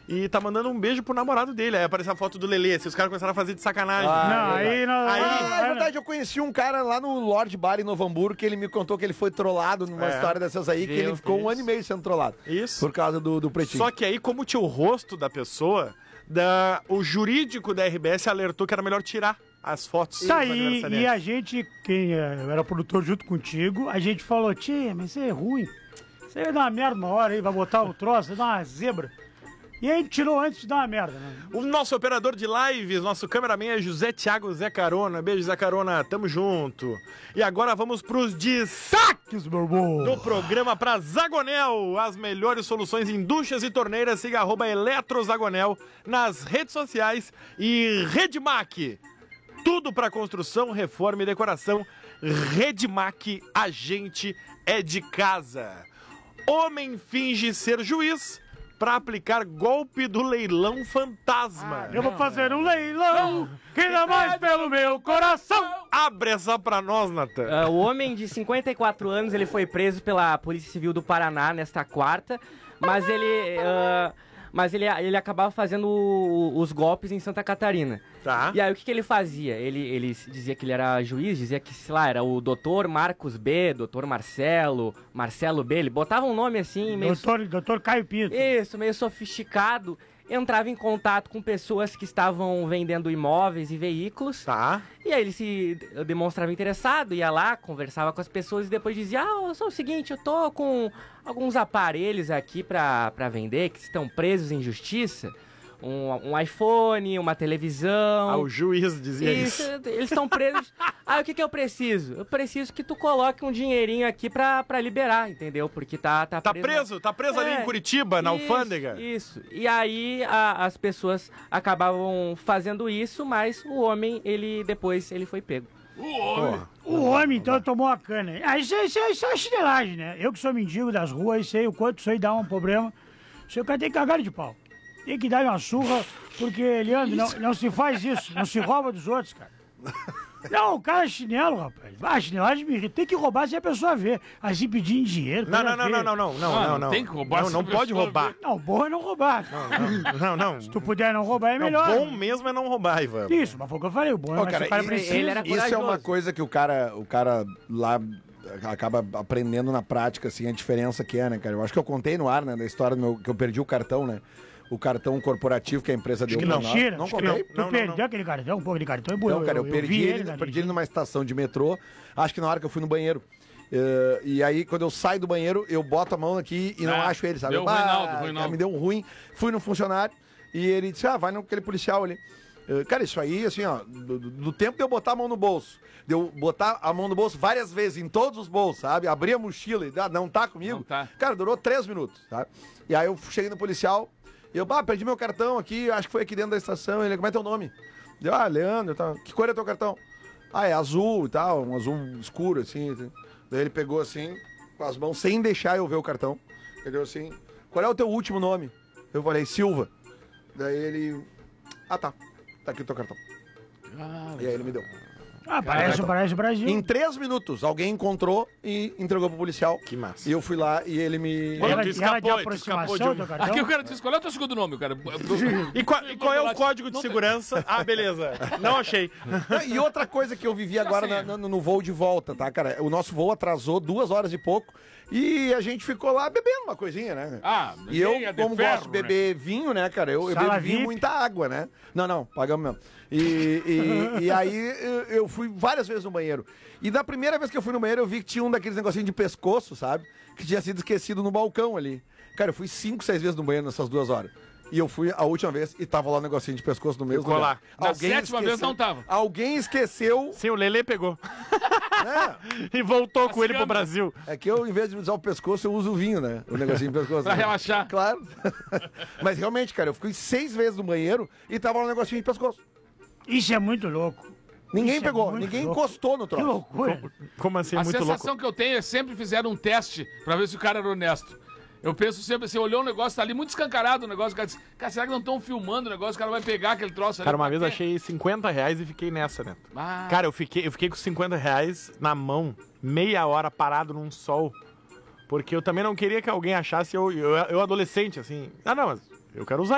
e tá mandando um beijo pro namorado dele. Aí apareceu a foto do Lelê, assim, os caras começaram a fazer de sacanagem. É verdade, eu conheci um cara lá no Lorde Bar em Novo Hamburgo que ele me contou que ele foi trollado numa história dessas aí, que ele ficou 1 ano e meio sendo trollado. Isso. Por causa do pretinho. Só que aí, como tinha o rosto da pessoa, o jurídico da RBS alertou que era melhor tirar as fotos. Tá aí, e a gente, quem era produtor junto contigo, a gente falou, tia, mas isso é ruim. Isso aí vai dar uma merda uma hora aí, vai botar o troço, vai dar uma zebra. E aí tirou antes de dar uma merda, né? O nosso operador de lives, nosso cameraman é José Thiago Zé Carona. Beijo, Zé Carona, tamo junto. E agora vamos pros destaques, meu irmão, do programa pra Zagonel. As melhores soluções em duchas e torneiras. Siga @eletrozagonel nas redes sociais. E Redmac, tudo pra construção, reforma e decoração. Redmac, a gente é de casa. Homem finge ser juiz pra aplicar golpe do leilão fantasma. Eu vou fazer um leilão, que dá mais pelo meu coração. Abre essa pra nós, Natan. O homem de 54 anos, ele foi preso pela Polícia Civil do Paraná nesta quarta, mas ele acabava fazendo os golpes em Santa Catarina. Tá. E aí o que ele fazia? Ele dizia que ele era juiz, dizia que, sei lá, era o doutor Marcos B, doutor Marcelo B, ele botava um nome assim, meio... Doutor Caio Pinto. Isso, meio sofisticado. Entrava em contato com pessoas que estavam vendendo imóveis e veículos. Tá. E aí ele se demonstrava interessado, ia lá, conversava com as pessoas e depois dizia, só o seguinte, eu tô com alguns aparelhos aqui pra vender que estão presos em justiça. Um iPhone, uma televisão. O juiz dizia isso. Eles estão presos. O que eu preciso? Eu preciso que tu coloque um dinheirinho aqui pra liberar, entendeu? Porque tá preso. Tá preso ali em Curitiba, na alfândega. Isso. E aí as pessoas acabavam fazendo isso, mas o homem, ele foi pego. O homem, então, tomou a cana. Isso é chinelagem, né? Eu que sou mendigo das ruas, sei o quanto isso aí dá um problema. Isso aí o cara tem cagado de pau. Tem que dar uma surra, porque, Leandro, não se faz isso. Não se rouba dos outros, cara. Não, o cara é chinelo, rapaz. Chinelagem me irrita. Tem que roubar se a pessoa vê. Assim, pedindo dinheiro. Não. Tem que roubar. Não pode roubar. Não, bom é não roubar. Não. Se tu puder não roubar, é melhor. O bom mesmo é não roubar, Ivan. Isso, mas foi o que eu falei. O bom é cara, o cara precisa. Isso é uma coisa que o cara lá acaba aprendendo na prática, assim, a diferença que é, né, cara? Eu acho que eu contei no ar, né, da história que eu perdi o cartão, né? O cartão corporativo que a empresa deu. Não, mentira. Não contei. Tu perdeu aquele cartão, um pouco de cartão. Não, cara, eu perdi ele numa estação de metrô, acho que na hora que eu fui no banheiro. E aí, quando eu saio do banheiro, eu boto a mão aqui e não acho ele, sabe? Deu Reinaldo. Me deu um ruim. Fui no funcionário e ele disse, vai naquele policial ali. Cara, isso aí, assim, ó, do tempo de eu botar a mão no bolso, de eu botar a mão no bolso várias vezes, em todos os bolsos, sabe? Abrir a mochila e não tá comigo. Não tá. Cara, durou 3 minutos, sabe? E aí eu cheguei no policial, e eu, perdi meu cartão aqui, acho que foi aqui dentro da estação. Ele, como é teu nome? Eu, Leandro, tá. Que cor é teu cartão? É azul e tal, um azul escuro, assim. Daí ele pegou assim, com as mãos, sem deixar eu ver o cartão. Ele deu assim, qual é o teu último nome? Eu falei, Silva. Daí ele, tá aqui o teu cartão. E aí ele me deu. Parece o Brasil. Em 3 minutos, alguém encontrou e entregou pro policial. Que massa. E eu fui lá e ele me... Ela de aproximação do cartão? Aqui o cara disse, qual é o teu segundo nome, cara? E qual é o código de segurança? Beleza. Não achei. E outra coisa que eu vivi agora no voo de volta, tá, cara? O nosso voo atrasou 2 horas e pouco e a gente ficou lá bebendo uma coisinha, né? E eu, como gosto de beber vinho, né, cara? Eu bebo vinho, muita água, né? Não, pagamos mesmo. E aí eu fui várias vezes no banheiro. E da primeira vez que eu fui no banheiro, eu vi que tinha um daqueles negocinhos de pescoço, sabe? Que tinha sido esquecido no balcão ali. Cara, eu fui 5, 6 vezes no banheiro nessas 2 horas. E eu fui a última vez e tava lá um negocinho de pescoço no mesmo lugar. Na 7ª vez não tava. Alguém esqueceu. Sim, o Lelê pegou. E voltou com ele pro Brasil. É que eu, em vez de usar o pescoço, eu uso o vinho, né? O negocinho de pescoço. Pra relaxar. Claro. Mas realmente, cara, eu fui 6 vezes no banheiro e tava lá um negocinho de pescoço. Isso é muito louco. Ninguém pegou, ninguém encostou no troço. Que loucura. Como assim é muito louco? A sensação que eu tenho é sempre fizeram um teste pra ver se o cara era honesto. Eu penso sempre assim, olhou o negócio, tá ali muito escancarado o negócio, o cara disse, cara, será que não estão filmando o negócio? O cara vai pegar aquele troço ali. Cara, uma vez eu achei R$50 e fiquei nessa, né? Cara, eu fiquei com R$50 na mão, meia hora parado num sol, porque eu também não queria que alguém achasse eu adolescente, assim, não, mas eu quero usar